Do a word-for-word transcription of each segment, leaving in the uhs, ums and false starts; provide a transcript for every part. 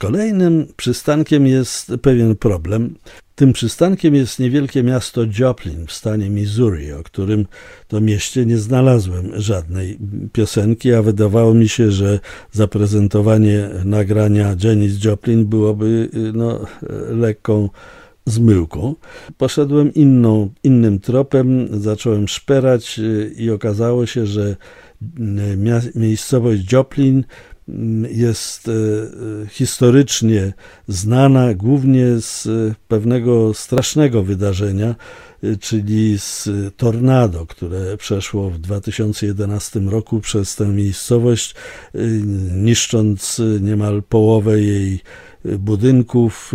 Kolejnym przystankiem jest pewien problem. Tym przystankiem jest niewielkie miasto Joplin w stanie Missouri, o którym to mieście nie znalazłem żadnej piosenki, a wydawało mi się, że zaprezentowanie nagrania Janis Joplin byłoby no, lekką zmyłką. Poszedłem inną, innym tropem, zacząłem szperać i okazało się, że miejscowość Joplin jest historycznie znana głównie z pewnego strasznego wydarzenia, czyli z tornado, które przeszło w dwa tysiące jedenastym roku przez tę miejscowość, niszcząc niemal połowę jej budynków.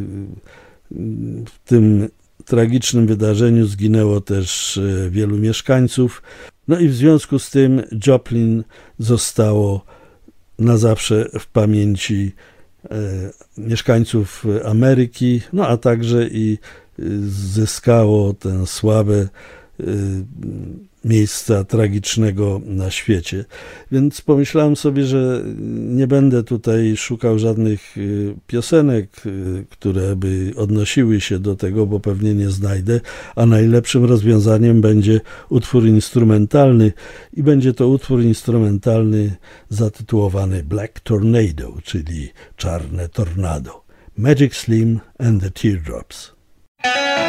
W tym tragicznym wydarzeniu zginęło też wielu mieszkańców. No i w związku z tym Joplin zostało na zawsze w pamięci e, mieszkańców Ameryki, no a także i zyskało tę sławę e, miejsca tragicznego na świecie. Więc pomyślałem sobie, że nie będę tutaj szukał żadnych piosenek, które by odnosiły się do tego, bo pewnie nie znajdę, a najlepszym rozwiązaniem będzie utwór instrumentalny i będzie to utwór instrumentalny zatytułowany Black Tornado, czyli Czarne Tornado. Magic Slim and the Teardrops.